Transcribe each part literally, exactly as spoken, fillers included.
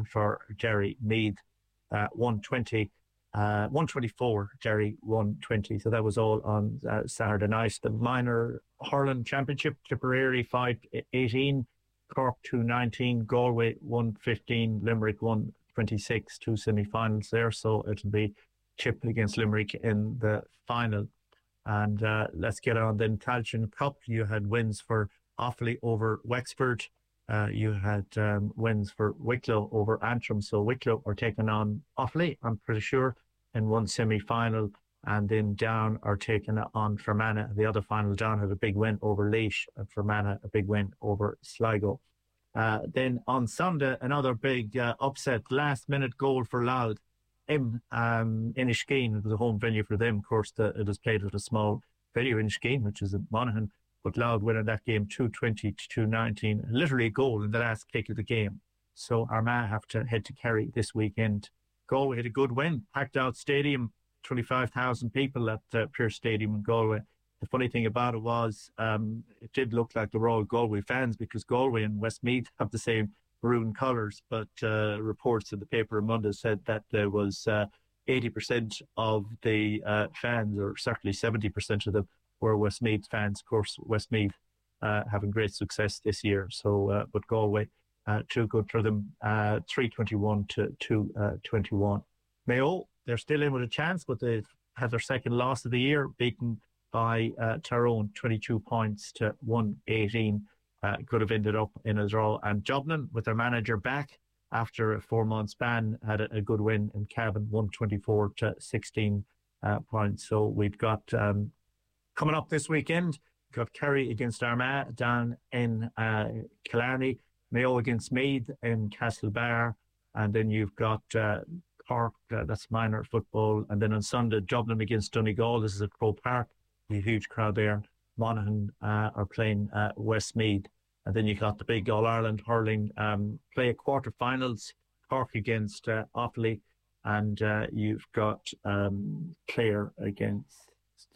for Jerry Meath, uh, one twenty. Uh, one twenty-four, Jerry one twenty. So that was all on uh, Saturday night. The minor hurling championship, Tipperary five eighteen, Cork two nineteen, Galway one fifteen, Limerick one twenty-six, two semi-finals there. So it'll be Chip against Limerick in the final. And uh, let's get on then. Tailteann Cup, you had wins for Offaly over Wexford. Uh, you had um, wins for Wicklow over Antrim. So Wicklow are taking on Offaly, I'm pretty sure, in one semi-final. And then Down are taking on Fermanagh. The other final, Down had a big win over Laois, and Fermanagh a big win over Sligo. Uh, then on Sunday, another big uh, upset, last-minute goal for Louth. In um, Inniskeen, it was a home venue for them. Of course, the, it was played at a small venue in Inniskeen, which is in Monaghan. But Louth winning that game two twenty to two nineteen, literally a goal in the last kick of the game. So Armagh have to head to Kerry this weekend. Galway had a good win, packed out stadium, twenty-five thousand people at uh, Pearse Stadium in Galway. The funny thing about it was um, it did look like they were all Galway fans because Galway and Westmeath have the same maroon colours, but uh, reports in the paper on Monday said that there was uh, eighty percent of the uh, fans, or certainly seventy percent of them, were Westmeath fans. Of course, Westmeath uh, having great success this year. So, uh, but Galway, uh, too good for them. Uh, three twenty-one to two twenty-one. Mayo, they're still in with a chance, but they've had their second loss of the year, beaten by uh, Tyrone, twenty-two points to one eighteen. Uh, could have ended up in a draw. And Dublin, with their manager back after a four-month span, had a, a good win in Cavan, one twenty-four to sixteen uh, points. So we've got um, coming up this weekend, we've got Kerry against Armagh down in uh, Killarney, Mayo against Meath in Castlebar, and then you've got uh, Cork, uh, that's minor football, and then on Sunday, Dublin against Donegal. This is at Croke Park, a huge crowd there. Monaghan uh, are playing uh, Westmeath, and then you got the big All-Ireland hurling um, play quarter-finals, Cork against uh, Offaly, and uh, you've got um, Clare against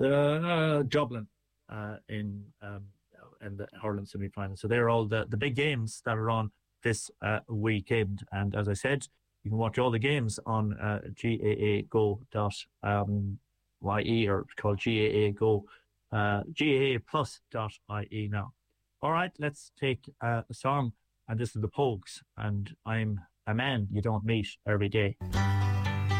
uh, Dublin uh, in um, in the hurling semi-final. So they're all the, the big games that are on this uh, weekend, and as I said, you can watch all the games on uh, G A A go dot I E, or it's called G A A Go. Uh, G A A plus dot I E now. All right, let's take uh, a song, and this is the Pogues, and I'm a man you don't meet every day.